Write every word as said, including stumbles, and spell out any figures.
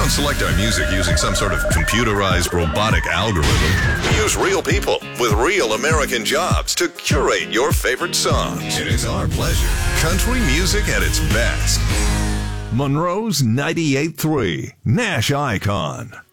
don't select our music using some sort of computerized robotic algorithm. We use real people with real American jobs to curate your favorite songs. It is our pleasure. Country music at its best. Monroe's ninety-eight point three, Nash Icon.